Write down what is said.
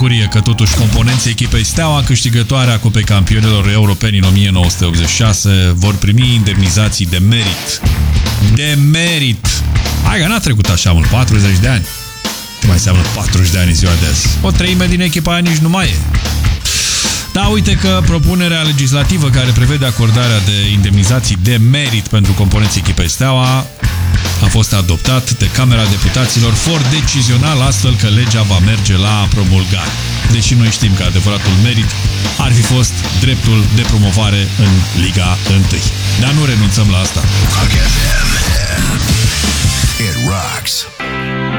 bucurie că totuși componenții echipei Steaua, câștigătoare a Cupei Campionilor Europeni în 1986, vor primi indemnizații de merit. De merit! Hai că n-a trecut așa mult, 40 de ani. Ce mai înseamnă 40 de ani în ziua de azi? O treime din echipa aia nici nu mai e. Da, uite că propunerea legislativă care prevede acordarea de indemnizații de merit pentru componenții echipei Steaua a fost adoptat de Camera Deputaților for decizional, astfel că legea va merge la promulgare. Deși noi știm că adevăratul merit ar fi fost dreptul de promovare în Liga 1. Dar nu renunțăm la asta. It rocks.